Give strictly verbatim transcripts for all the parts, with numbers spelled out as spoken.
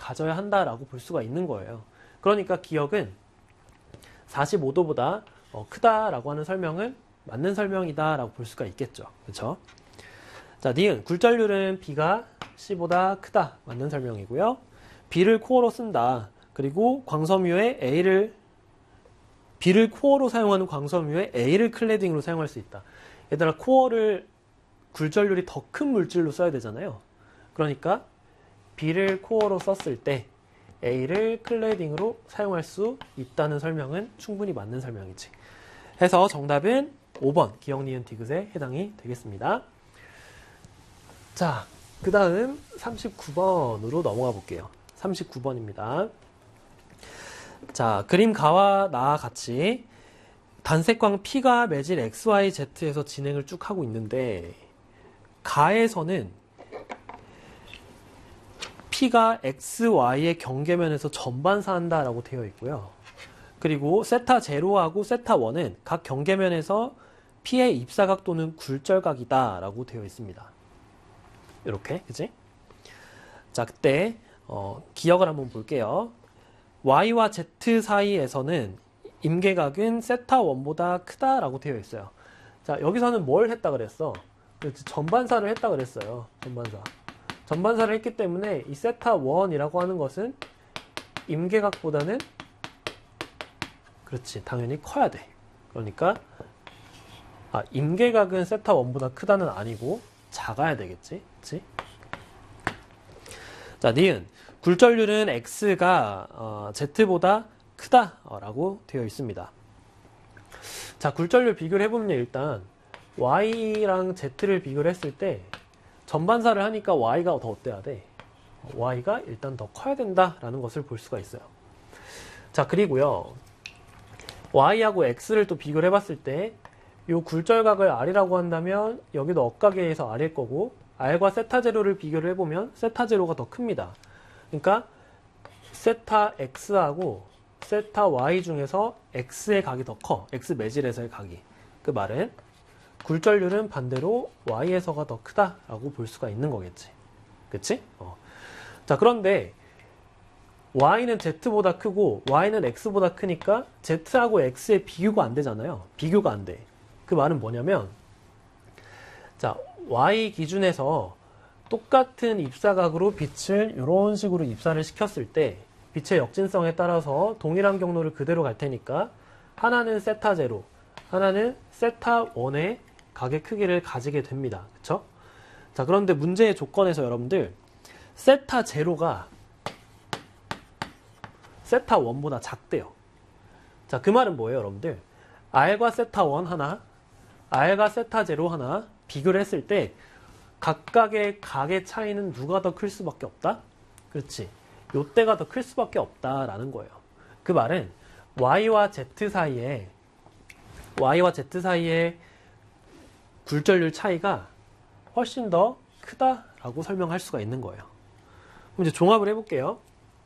가져야 한다라고 볼 수가 있는 거예요. 그러니까 기역은 사십오 도보다 어, 크다라고 하는 설명은 맞는 설명이다라고 볼 수가 있겠죠. 그렇죠? 자, 니은 굴절률은 B가 C보다 크다. 맞는 설명이고요. B를 코어로 쓴다. 그리고 광섬유에 A를 B를 코어로 사용하는 광섬유에 A를 클래딩으로 사용할 수 있다. 얘들아, 코어를 굴절률이 더 큰 물질로 써야 되잖아요. 그러니까 B를 코어로 썼을 때 A를 클래딩으로 사용할 수 있다는 설명은 충분히 맞는 설명이지. 해서 정답은 오 번 기역, 니은, 디귿에 해당이 되겠습니다. 자, 그 다음 삼십구 번으로 넘어가 볼게요. 삼십구 번입니다. 자, 그림 가와 나와 같이 단색광 P가 매질 엑스 와이 제트에서 진행을 쭉 하고 있는데, 가에서는 P가 엑스 와이의 경계면에서 전반사한다 라고 되어 있고요. 그리고 세타 제로하고 세타 원은 각 경계면에서 P의 입사각도는 굴절각이다 라고 되어 있습니다. 이렇게, 그치? 자, 그때 어, 기억을 한번 볼게요. Y와 Z 사이에서는 임계각은 세타 원보다 크다 라고 되어 있어요. 자, 여기서는 뭘 했다 그랬어? 전반사를 했다 그랬어요. 전반사. 전반사를 했기 때문에 이 세타 원이라고 하는 것은 임계각보다는, 그렇지, 당연히 커야 돼. 그러니까 아, 임계각은 세타 원보다 크다는 아니고 작아야 되겠지. 그치? 자, 니은 굴절률은 X가 어, Z보다 크다라고 되어 있습니다. 자, 굴절률 비교를 해보면 일단 Y랑 Z를 비교를 했을 때 전반사를 하니까 Y가 더 어때야 돼? Y가 일단 더 커야 된다라는 것을 볼 수가 있어요. 자, 그리고요, Y하고 X를 또 비교를 해봤을 때 이 굴절각을 R이라고 한다면 여기도 억각에 의해서 R일 거고, R과 세타 제로를 비교를 해보면 세타 제로가 더 큽니다. 그러니까 세타 X하고 세타 Y 중에서 X의 각이 더 커. X 매질에서의 각이. 그 말은 굴절률은 반대로 Y에서가 더 크다라고 볼 수가 있는 거겠지. 그치? 어. 자, 그런데 Y는 Z보다 크고 Y는 X보다 크니까 Z하고 X의 비교가 안 되잖아요. 비교가 안 돼. 그 말은 뭐냐면, 자, Y 기준에서 똑같은 입사각으로 빛을 이런 식으로 입사를 시켰을 때 빛의 역진성에 따라서 동일한 경로를 그대로 갈 테니까 하나는 세타 제로, 하나는 세타 원의 각의 크기를 가지게 됩니다. 그쵸? 자, 그런데 문제의 조건에서 여러분들 세타 제로가 세타 원보다 작대요. 자, 그 말은 뭐예요, 여러분들? R과 세타 원 하나, R과 세타 제로 하나 비교를 했을 때 각각의 각의 차이는 누가 더 클 수밖에 없다? 그렇지. 요때가 더 클 수밖에 없다라는 거예요. 그 말은 Y와 Z 사이에 Y와 Z 사이에 굴절률 차이가 훨씬 더 크다라고 설명할 수가 있는 거예요. 그럼 이제 종합을 해볼게요.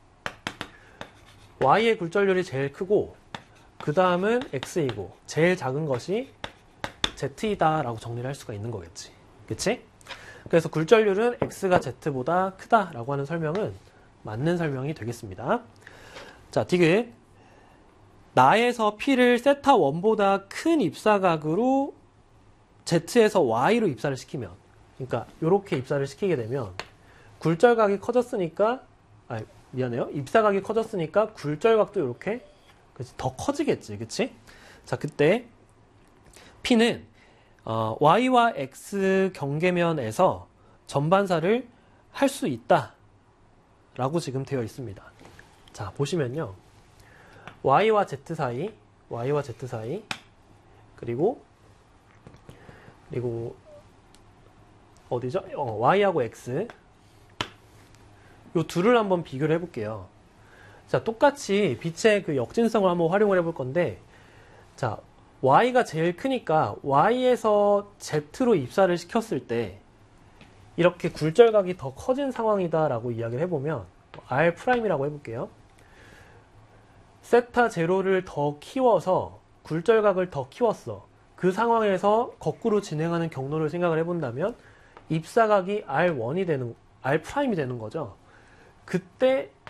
Y의 굴절률이 제일 크고 그 다음은 X이고 제일 작은 것이 Z이다 라고 정리를 할 수가 있는 거겠지. 그치? 그래서 굴절률은 X가 Z보다 크다 라고 하는 설명은 맞는 설명이 되겠습니다. 자, 디귿. 나에서 P를 세타 원보다 큰 입사각으로 Z에서 Y로 입사를 시키면, 그러니까 이렇게 입사를 시키게 되면 굴절각이 커졌으니까, 아 미안해요. 입사각이 커졌으니까 굴절각도 이렇게 그치? 더 커지겠지. 그치? 자, 그때 P는 어, Y와 X 경계면에서 전반사를 할 수 있다 라고 지금 되어 있습니다. 자, 보시면요, Y와 Z 사이, Y와 Z 사이, 그리고 그리고 어디죠? 어, Y하고 X, 요 둘을 한번 비교를 해볼게요. 자, 똑같이 빛의 그 역진성을 한번 활용을 해볼 건데, 자, Y가 제일 크니까 Y에서 Z로 입사를 시켰을 때 이렇게 굴절각이 더 커진 상황이다라고 이야기를 해보면 R'이라고 해볼게요. 세타 제로를 더 키워서 굴절각을 더 키웠어. 그 상황에서 거꾸로 진행하는 경로를 생각을 해본다면 입사각이 알원이 되는, R'이 되는 거죠. 그때